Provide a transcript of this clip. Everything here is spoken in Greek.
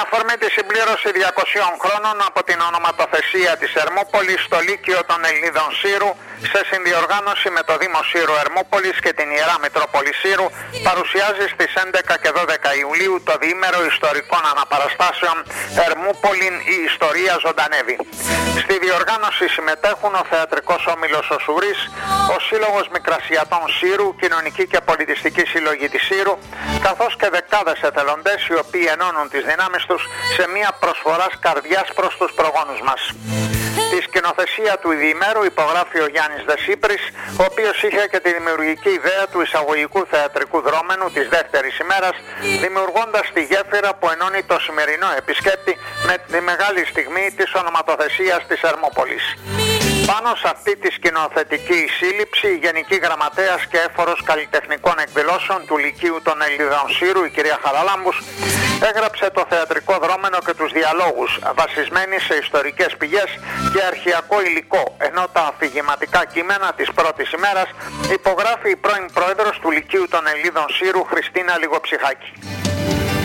αφορμή τη συμπλήρωση 200 χρόνων από την ονοματοθεσία της Ερμούπολης στο Λύκειο των Ελληνίδων Σύρου, σε συνδιοργάνωση με το Δήμο Σύρου Ερμούπολης και την Ιερά Μητρόπολη Σύρου, παρουσιάζει στις 11 και 12 Ιουλίου το διήμερο ιστορικών αναπαραστάσεων Ερμούπολην η ιστορία ζωντανεύει. Στη διοργάνωση συμμετέχουν ο Θεατρικός Όμιλος ο Σουρής, ο Σύλλογος Μικρασιατών Σύρου, Κοινωνική και Πολιτιστική Συλλογή της Σύρου, καθώς και δεκάδες εθελοντές οι οποίοι ενώνουν τις δυνάμεις τους σε μια προσφορά καρδιάς προς τους προγόνους μας. Τη σκηνοθεσία του διημέρου υπογράφει ο Γιάννης Δεσίπρης, ο οποίος είχε και τη δημιουργική ιδέα του εισαγωγικού θεατρικού δρόμενου της δεύτερης ημέρας, δημιουργώντας τη γέφυρα που ενώνει το σημερινό επισκέπτη με τη μεγάλη στιγμή της ονοματοθεσίας της Ερμούπολης. Πάνω σε αυτή τη σκηνοθετική σύλληψη, η Γενική Γραμματέας και Έφορος Καλλιτεχνικών Εκδηλώσεων του Λυκείου των Ελληνίδων Σύρου, η κυρία Χαραλάμπους, έγραψε το θεατρικό δρόμενο και τους διαλόγους, βασισμένοι σε ιστορικές πηγές και αρχαιακό υλικό, ενώ τα αφηγηματικά κείμενα της πρώτης ημέρας υπογράφει η πρώην πρόεδρος του Λυκείου των Ελληνίδων Σύρου, Χριστίνα Λιγοψυχάκη.